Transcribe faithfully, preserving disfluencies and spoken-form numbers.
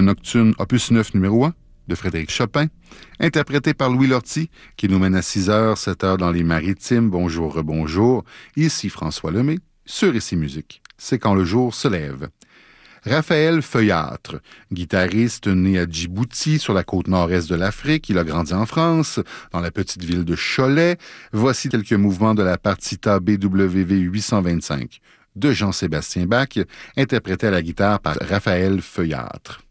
le nocturne opus neuf numéro un de Frédéric Chopin, interprété par Louis Lortie, qui nous mène à six heures, sept heures dans les Maritimes. Bonjour, rebonjour. Ici François Lemay, sur Ici Musique. C'est quand le jour se lève. Raphaël Feuillâtre, guitariste né à Djibouti, sur la côte nord-est de l'Afrique. Il a grandi en France, dans la petite ville de Cholet. Voici quelques mouvements de la partita B W V huit cent vingt-cinq de Jean-Sébastien Bach, interprété à la guitare par Raphaël Feuillâtre.